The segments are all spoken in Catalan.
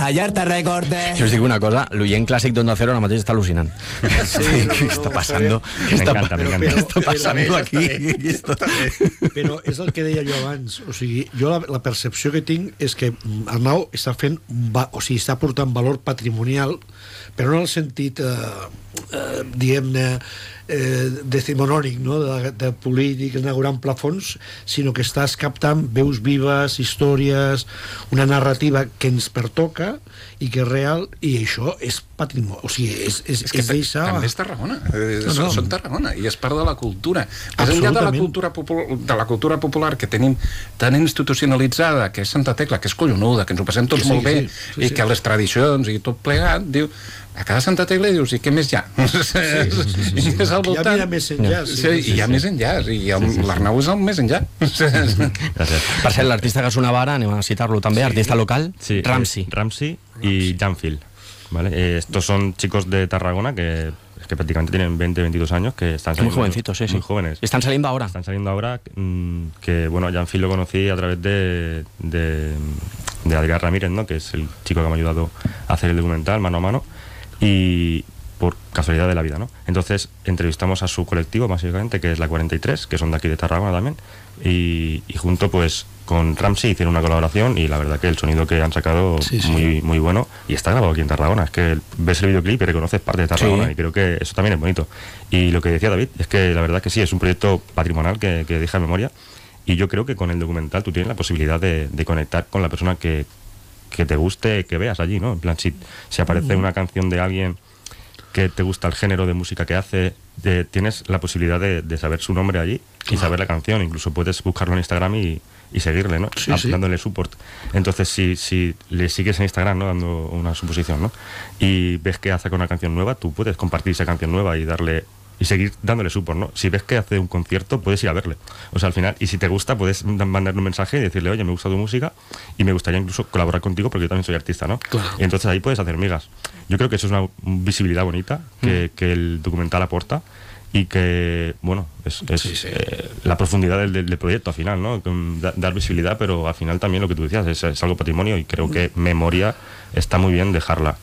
ayer te recordé. Jo us dic una cosa, l'oient clàssic d'Onda Cero ara mateix està al·lucinant. Què està passant? Què està passant aquí? Però és el que deia jo abans, o sigui, jo la percepció que tinc és que Arnau està fent, o sigui, està portant valor patrimonial, però no en el sentit diguem-ne decimonònic, no? de polític inaugurar un plafons, sinó que estàs captant veus vives, històries, una narrativa que ens pertoca i que és real, i això és patrimoni, o sigui, és que deixar... també és Tarragona, són Tarragona, i és part de la cultura. Més enllà de la cultura popular que tenim tan institucionalitzada, que és Santa Tecla, que és collonuda, que ens ho passem tots molt bé, i que les tradicions i tot plegat, diu, a cada Santa Tecla dius, i què més hi ha? I és al voltant. Hi ha més enllà. Hi ha més enllà, i l'Arnau és el més enllà. Per cert, l'artista que sonava ara, anem a citar-lo també, artista local, Ramsey y Janfield. ¿Vale? Estos son chicos de Tarragona que prácticamente tienen 20, 22 años, que están saliendo. Muy jovencitos, sí. Muy jóvenes. Están saliendo ahora. Que bueno, Janfield lo conocí a través de Adrián Ramírez, ¿no? Que es el chico que me ha ayudado a hacer el documental mano a mano. Y por casualidad de la vida, ¿no? Entonces entrevistamos a su colectivo, básicamente, que es la 43, que son de aquí de Tarragona también, y junto pues con Ramsey hicieron una colaboración, y la verdad que el sonido que han sacado muy bueno, y está grabado aquí en Tarragona. Es que ves el videoclip y reconoces parte de Tarragona, y creo que eso también es bonito. Y lo que decía David es que la verdad que sí, es un proyecto patrimonial que deja memoria, y yo creo que con el documental tú tienes la posibilidad de conectar con la persona que te guste, que veas allí, ¿no? En plan, si aparece una canción de alguien que te gusta el género de música que hace, tienes la posibilidad de saber su nombre allí y saber la canción. Incluso puedes buscarlo en Instagram y seguirle, ¿no? Dándole support. Entonces, si le sigues en Instagram, ¿no? Dando una suposición, ¿no? Y ves que hace una canción nueva, tú puedes compartir esa canción nueva y seguir dándole support, ¿no? Si ves que hace un concierto, puedes ir a verle. O sea, al final, y si te gusta, puedes mandarle un mensaje y decirle, oye, me gusta tu música y me gustaría incluso colaborar contigo porque yo también soy artista, ¿no? Claro. Y entonces ahí puedes hacer migas. Yo creo que eso es una visibilidad bonita que el documental aporta, y que, bueno, es la profundidad del proyecto al final, ¿no? Dar visibilidad, pero al final también lo que tú decías es algo patrimonio, y creo que memoria está muy bien dejarla.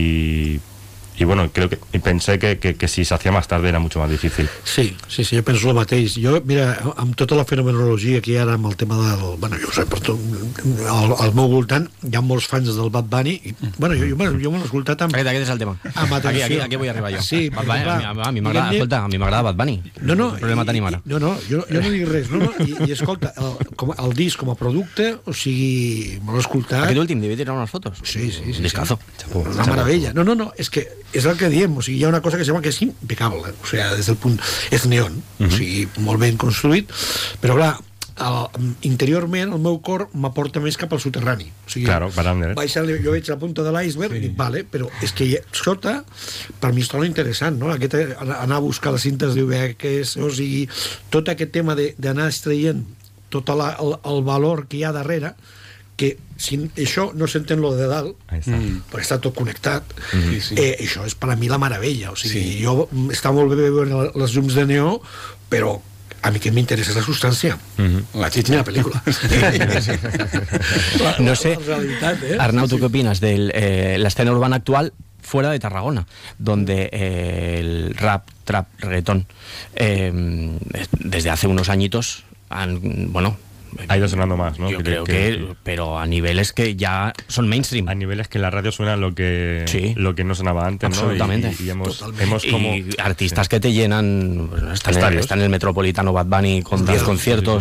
I bueno, creo que pensé que si s'hacía más tarde era mucho más difícil. Sí, jo penso el mateix. Jo, mira, amb tota la fenomenologia que hi ha ara amb el tema del... Bueno, jo ho sé, per tot, al meu voltant hi ha molts fans del Bad Bunny, i, bueno, jo me l'he escoltat amb... Aquest és el tema. Amb atenció. Aquí vull arribar jo. Sí, Bad Bunny, a mi m'agrada, escolta, a mi m'agrada Bad Bunny. No, problema tenim ara. No, jo no dic res. I escolta, el disc com a producte, o sigui, me l'he escoltat... Aquest últim DVD era unes fotos. Sí. Un discazo. Una meravella. No, és que és el que diem, o sigui, hi ha una cosa que sembla que és impecable, o sigui, des del punt... És neon, o sigui, molt ben construït, però clar, interiorment el meu cor m'aporta més cap al soterrani, o sigui, claro, jo veig la punta de l'iceberg i vale, però és que sota per mi és tot interessant, no? Anar a buscar les cintes d'UVHS, o sigui, tot aquest tema d'anar extraient tot el valor que hi ha darrere, que si això no s'entén lo de dalt, perquè està tot connectat, això és per a mi la meravella, o sigui, jo està molt bé veure les llums de neó, però a mi que m'interessa és la substància, la xitxa de la pel·lícula. No sé, Arnau, ¿tú qué opinas de la escena urbana actual fuera de Tarragona, donde el rap, trap, reggaetón, desde hace unos añitos ha ido sonando más, ¿no? Yo creo que pero a niveles que ya son mainstream. A niveles que en la radio suena lo que no sonaba antes, absolutamente, ¿no? Y hemos como... Y artistas que te llenan, están en el Metropolitano Bad Bunny con 10 conciertos.